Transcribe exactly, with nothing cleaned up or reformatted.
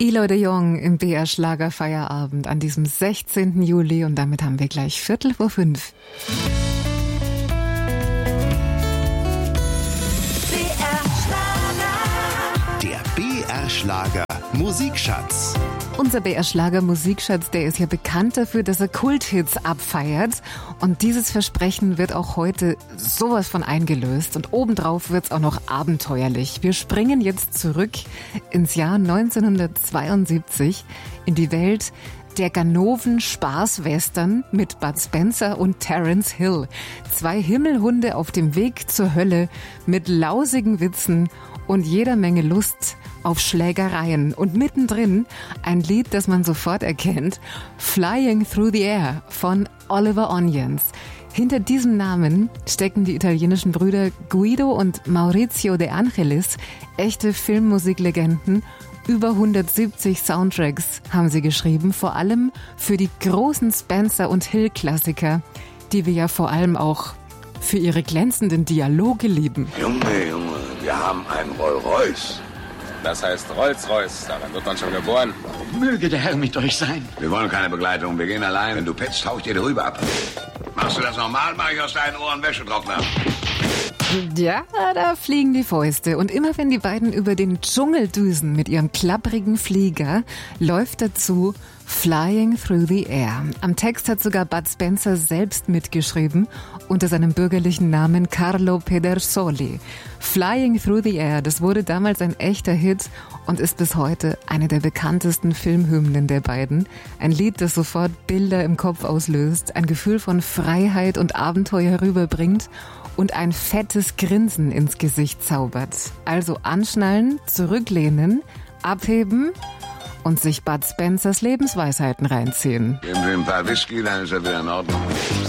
Eloy de Jong im B R Schlagerfeierabend an diesem sechzehnten Juli und damit haben wir gleich Viertel vor fünf. Der B R Schlager Musikschatz. Unser B R Schlager Musikschatz, der ist ja bekannt dafür, dass er Kulthits abfeiert. Und dieses Versprechen wird auch heute sowas von eingelöst. Und obendrauf wird's auch noch abenteuerlich. Wir springen jetzt zurück ins Jahr neunzehnhundertzweiundsiebzig in die Welt der Ganoven-Spaßwestern mit Bud Spencer und Terence Hill. Zwei Himmelhunde auf dem Weg zur Hölle mit lausigen Witzen und jeder Menge Lust auf Schlägereien. Und mittendrin ein Lied, das man sofort erkennt, Flying Through the Air von Oliver Onions. Hinter diesem Namen stecken die italienischen Brüder Guido und Maurizio De Angelis, echte Filmmusiklegenden. Über hundertsiebzig Soundtracks haben sie geschrieben, vor allem für die großen Spencer- und Hill-Klassiker, die wir ja vor allem auch für ihre glänzenden Dialoge lieben. Junge, Junge, wir haben einen Rolls-Royce. Das heißt Rolls-Royce, daran wird man schon geboren. Möge der Herr mit euch sein. Wir wollen keine Begleitung, wir gehen allein. Wenn du petzt, hau ich dir drüber ab. Machst du das normal, mach ich aus deinen Ohren Wäschetrockner. Ja, da fliegen die Fäuste. Und immer wenn die beiden über den Dschungel düsen mit ihrem klapprigen Flieger, läuft dazu Flying Through the Air. Am Text hat sogar Bud Spencer selbst mitgeschrieben, unter seinem bürgerlichen Namen Carlo Pedersoli. Flying Through the Air, das wurde damals ein echter Hit und ist bis heute eine der bekanntesten Filmhymnen der beiden. Ein Lied, das sofort Bilder im Kopf auslöst, ein Gefühl von Freiheit und Abenteuer rüberbringt und ein fettes Grinsen ins Gesicht zaubert. Also anschnallen, zurücklehnen, abheben und sich Bud Spencers Lebensweisheiten reinziehen. Geben Sie ein paar Whisky, dann ist er wieder in Ordnung.